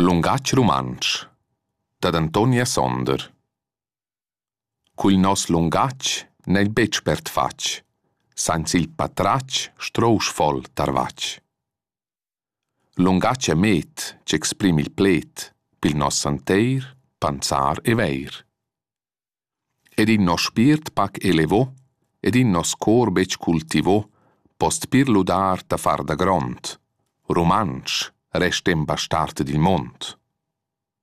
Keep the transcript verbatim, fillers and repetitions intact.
Lungatg rumantsch dad Antonia Sonder. Cul nos lungatg neil betg pert fatg, sans il patratg strousch fol tarvatg. Lungatg è met c'exprimi il plet pil nos santeir, panzar e veir. Ed in nos spirt pac elevò, ed in nos cor bec cultivò, post pir ludar ta far da grond. Rumantsch restem bastart dil mond.